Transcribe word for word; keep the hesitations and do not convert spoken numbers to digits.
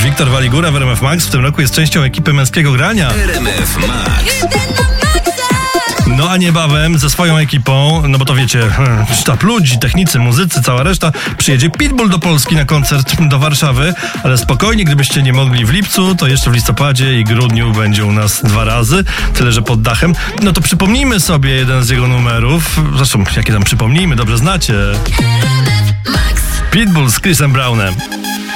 Wiktor Waligura w R M F Max w tym roku jest częścią ekipy męskiego grania. R M F Max. No a niebawem ze swoją ekipą, no bo to wiecie, sztab ludzi, technicy, muzycy, cała reszta, przyjedzie Pitbull do Polski na koncert do Warszawy, ale spokojnie, gdybyście nie mogli w lipcu, to jeszcze w listopadzie i grudniu będzie u nas dwa razy, tyle że pod dachem. No to przypomnijmy sobie jeden z jego numerów, zresztą jakie tam przypomnijmy, dobrze znacie. Pitbull z Chrisem Brownem.